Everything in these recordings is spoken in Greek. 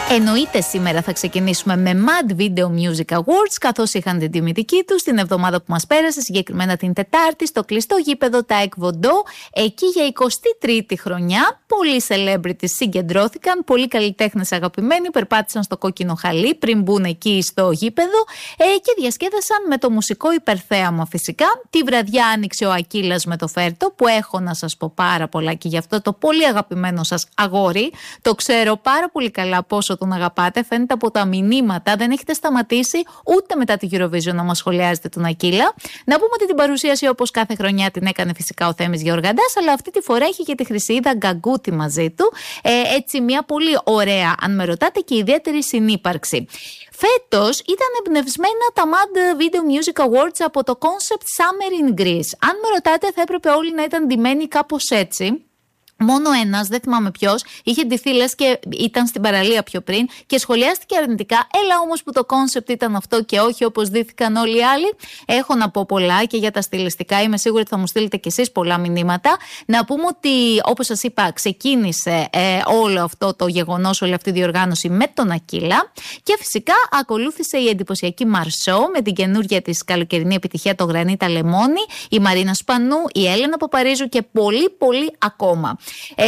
Εννοείται σήμερα θα ξεκινήσουμε με Mad Video Music Awards, καθώς είχαν την τιμητική τους την εβδομάδα που μας πέρασε, συγκεκριμένα την Τετάρτη, στο κλειστό γήπεδο Taekwondo. Εκεί για 23η χρονιά πολλοί celebrities συγκεντρώθηκαν, πολλοί καλλιτέχνες αγαπημένοι περπάτησαν στο κόκκινο χαλί πριν μπουν εκεί στο γήπεδο και διασκέδασαν με το μουσικό υπερθέαμα φυσικά. Τη βραδιά άνοιξε ο Ακύλας με το Φέρτο, που έχω να σας πω πάρα πολλά και γι' αυτό το πολύ αγαπημένο σας αγόρι. Το ξέρω πάρα πολύ καλά πόσο τον αγαπάτε, φαίνεται από τα μηνύματα, δεν έχετε σταματήσει ούτε μετά τη Eurovision να μας σχολιάζετε τον Ακύλα. Να πούμε ότι την παρουσίαση, όπως κάθε χρονιά, την έκανε φυσικά ο Θέμης Γεωργαντάς, αλλά αυτή τη φορά είχε και τη Χρυσίδα Γκαγκούτη μαζί του. Έτσι, μια πολύ ωραία, αν με ρωτάτε, και ιδιαίτερη συνύπαρξη. Φέτος ήταν εμπνευσμένα τα Mad Video Music Awards από το concept Summer in Greece. Αν με ρωτάτε, θα έπρεπε όλοι να ήταν ντυμένοι κάπως έτσι. Μόνο ένας, δεν θυμάμαι ποιος, είχε ντυθεί λες και ήταν στην παραλία πιο πριν και σχολιάστηκε αρνητικά. Έλα όμως που το κόνσεπτ ήταν αυτό και όχι όπως ντύθηκαν όλοι οι άλλοι. Έχω να πω πολλά και για τα στιλιστικά. Είμαι σίγουρη ότι θα μου στείλετε κι εσείς πολλά μηνύματα. Να πούμε ότι, όπως σας είπα, ξεκίνησε όλο αυτό το γεγονός, όλη αυτή η διοργάνωση με τον Ακύλα. Και φυσικά ακολούθησε η εντυπωσιακή Μαρσό με την καινούργια της καλοκαιρινή επιτυχία, το Γρανίτα Λεμόνι, η Μαρίνα Σπανού, η Έλενα Παπαρίζου και πολλοί ακόμα.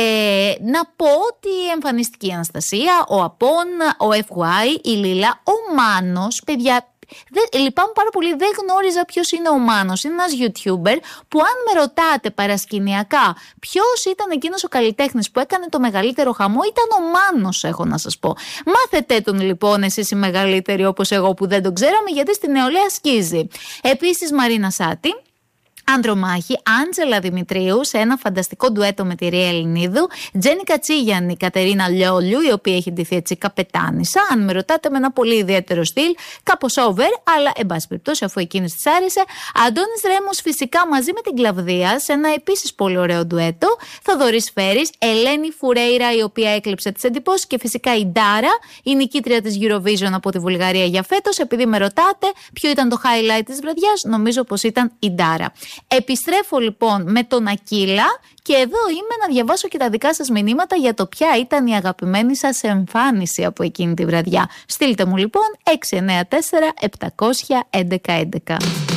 Να πω ότι εμφανίστηκε η Αναστασία, ο Απόν, ο FY, η Λίλα, ο Μάνος. Παιδιά, λυπάμαι πάρα πολύ, δεν γνώριζα ποιος είναι ο Μάνος. Είναι ένας YouTuber που, αν με ρωτάτε παρασκηνιακά ποιος ήταν εκείνος ο καλλιτέχνης που έκανε το μεγαλύτερο χαμό, ήταν ο Μάνος, έχω να σας πω. Μάθετε τον λοιπόν εσείς οι μεγαλύτεροι όπως εγώ που δεν τον ξέραμε, γιατί στη νεολαία σκίζει. Επίσης Μαρίνα Σάτι, Ανδρομάχη, Άντζελα Δημητρίου σε ένα φανταστικό ντουέτο με τη Ρία Ελληνίδου, Τζένι Κατσίγιανη, Κατερίνα Λιόλιου, η οποία έχει ντυθεί έτσι καπετάνισσα, αν με ρωτάτε, με ένα πολύ ιδιαίτερο στυλ, κάπως over, αλλά εν πάση περιπτώσει, αφού εκείνης της άρεσε. Αντώνης Ρέμος φυσικά μαζί με την Κλαβδία σε ένα επίσης πολύ ωραίο ντουέτο, Θοδωρής Φέρης, Ελένη Φουρέιρα, η οποία έκλεψε τις εντυπώσεις, και φυσικά η Ντάρα, η νικήτρια της Eurovision από τη Βουλγαρία για φέτος. Επειδή με ρωτάτε ποιο ήταν το highlight της βραδιάς, νομίζω πως ήταν η Ντάρα. Επιστρέφω λοιπόν με τον Ακύλα και εδώ είμαι να διαβάσω και τα δικά σας μηνύματα για το ποια ήταν η αγαπημένη σας εμφάνιση από εκείνη τη βραδιά. Στείλτε μου λοιπόν 694 700 11 11.